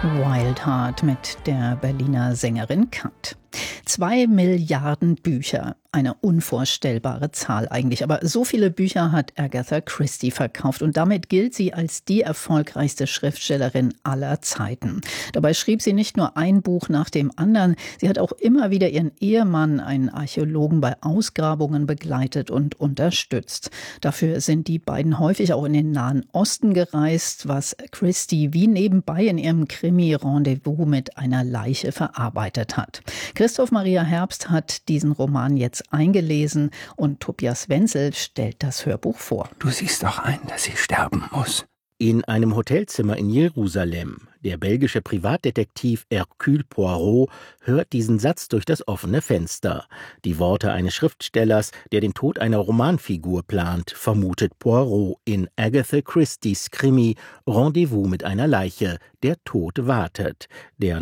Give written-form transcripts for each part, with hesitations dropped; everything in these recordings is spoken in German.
Wild Heart mit der Berliner Sängerin Kat. 2 Milliarden Bücher, eine unvorstellbare Zahl eigentlich. Aber so viele Bücher hat Agatha Christie verkauft und damit gilt sie als die erfolgreichste Schriftstellerin aller Zeiten. Dabei schrieb sie nicht nur ein Buch nach dem anderen, sie hat auch immer wieder ihren Ehemann, einen Archäologen, bei Ausgrabungen begleitet und unterstützt. Dafür sind die beiden häufig auch in den Nahen Osten gereist, was Christie wie nebenbei in ihrem Krimi Rendezvous mit einer Leiche verarbeitet hat. Christoph Maria Herbst hat diesen Roman jetzt eingelesen und Tobias Wenzel stellt das Hörbuch vor. Du siehst doch ein, dass sie sterben muss. In einem Hotelzimmer in Jerusalem. Der belgische Privatdetektiv Hercule Poirot hört diesen Satz durch das offene Fenster. Die Worte eines Schriftstellers, der den Tod einer Romanfigur plant, vermutet Poirot in Agatha Christies Krimi Rendezvous mit einer Leiche, der Tod wartet, der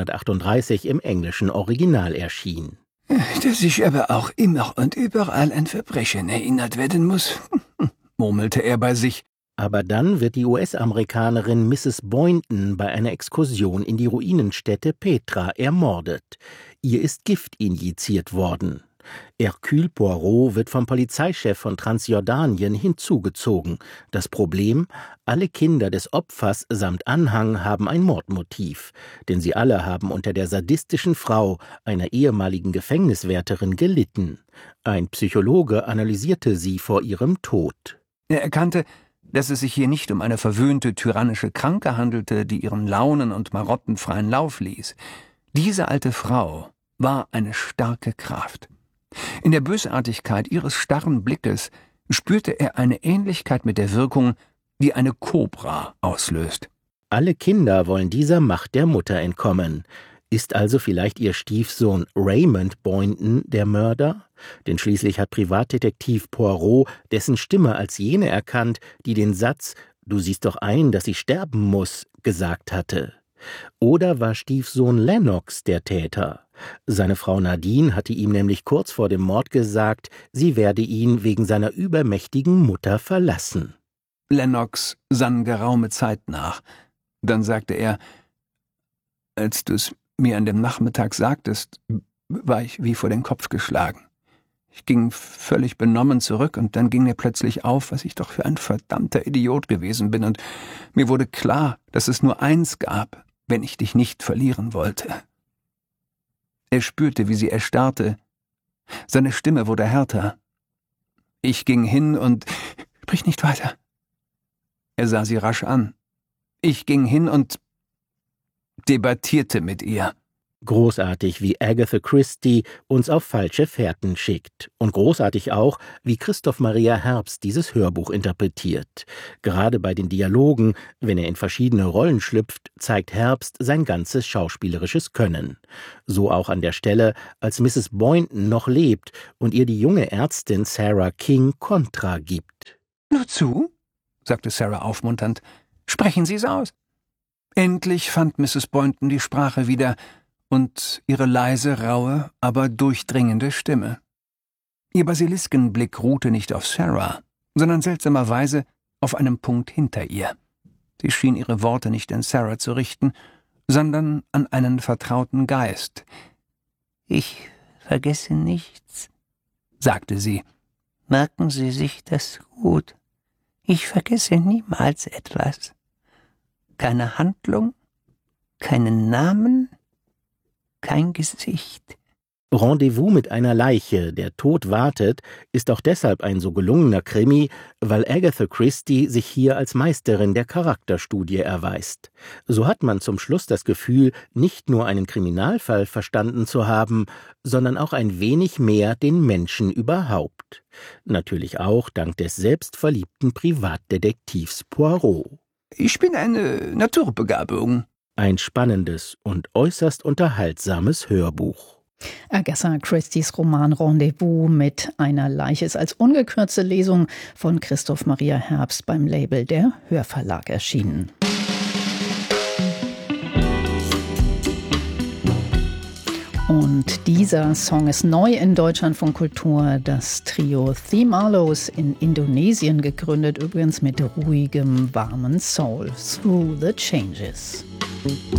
1938 im englischen Original erschien. Dass ich aber auch immer und überall an Verbrechen erinnert werden muss, murmelte er bei sich. Aber dann wird die US-Amerikanerin Mrs. Boynton bei einer Exkursion in die Ruinenstätte Petra ermordet. Ihr ist Gift injiziert worden. Hercule Poirot wird vom Polizeichef von Transjordanien hinzugezogen. Das Problem? Alle Kinder des Opfers samt Anhang haben ein Mordmotiv. Denn sie alle haben unter der sadistischen Frau, einer ehemaligen Gefängniswärterin, gelitten. Ein Psychologe analysierte sie vor ihrem Tod. Er erkannte, dass es sich hier nicht um eine verwöhnte, tyrannische Kranke handelte, die ihren Launen und Marotten freien Lauf ließ. Diese alte Frau war eine starke Kraft. In der Bösartigkeit ihres starren Blickes spürte er eine Ähnlichkeit mit der Wirkung, die eine Kobra auslöst. Alle Kinder wollen dieser Macht der Mutter entkommen. Ist also vielleicht ihr Stiefsohn Raymond Boynton der Mörder? Denn schließlich hat Privatdetektiv Poirot dessen Stimme als jene erkannt, die den Satz »Du siehst doch ein, dass sie sterben muss« gesagt hatte. Oder war Stiefsohn Lennox der Täter? Seine Frau Nadine hatte ihm nämlich kurz vor dem Mord gesagt, sie werde ihn wegen seiner übermächtigen Mutter verlassen. Lennox sann geraume Zeit nach. Dann sagte er, als du's mir an dem Nachmittag sagtest, war ich wie vor den Kopf geschlagen. Ich ging völlig benommen zurück und dann ging mir plötzlich auf, was ich doch für ein verdammter Idiot gewesen bin und mir wurde klar, dass es nur eins gab, wenn ich dich nicht verlieren wollte. Er spürte, wie sie erstarrte. Seine Stimme wurde härter. Ich ging hin und... Sprich nicht weiter. Er sah sie rasch an. Ich ging hin und debattierte mit ihr. Großartig, wie Agatha Christie uns auf falsche Fährten schickt. Und großartig auch, wie Christoph Maria Herbst dieses Hörbuch interpretiert. Gerade bei den Dialogen, wenn er in verschiedene Rollen schlüpft, zeigt Herbst sein ganzes schauspielerisches Können. So auch an der Stelle, als Mrs. Boynton noch lebt und ihr die junge Ärztin Sarah King Kontra gibt. »Nur zu«, sagte Sarah aufmunternd, »sprechen Sie's aus.« Endlich fand Mrs. Boynton die Sprache wieder und ihre leise, raue, aber durchdringende Stimme. Ihr Basiliskenblick ruhte nicht auf Sarah, sondern seltsamerweise auf einem Punkt hinter ihr. Sie schien ihre Worte nicht an Sarah zu richten, sondern an einen vertrauten Geist. »Ich vergesse nichts«, sagte sie. »Merken Sie sich das gut. Ich vergesse niemals etwas. Keine Handlung, keinen Namen, kein Gesicht.« Rendezvous mit einer Leiche, der Tod wartet, ist auch deshalb ein so gelungener Krimi, weil Agatha Christie sich hier als Meisterin der Charakterstudie erweist. So hat man zum Schluss das Gefühl, nicht nur einen Kriminalfall verstanden zu haben, sondern auch ein wenig mehr den Menschen überhaupt. Natürlich auch dank des selbstverliebten Privatdetektivs Poirot. »Ich bin eine Naturbegabung.« Ein spannendes und äußerst unterhaltsames Hörbuch. Agatha Christies Roman Rendezvous mit einer Leiche ist als ungekürzte Lesung von Christoph Maria Herbst beim Label der Hörverlag erschienen. Und dieser Song ist neu in Deutschlandfunk Kultur. Das Trio The Marlows in Indonesien gegründet, übrigens mit ruhigem, warmen Soul. Through the Changes.